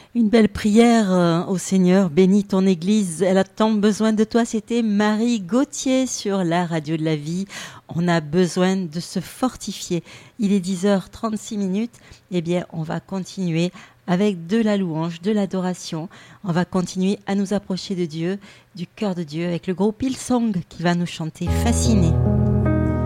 Une belle prière au Seigneur, bénis ton Église, elle a tant besoin de toi. C'était Marie Gauthier sur la radio de la vie. On a besoin de se fortifier. Il est 10h36. Eh bien, on va continuer avec de la louange, de l'adoration. On va continuer à nous approcher de Dieu, du cœur de Dieu, avec le groupe Hillsong qui va nous chanter Fasciné.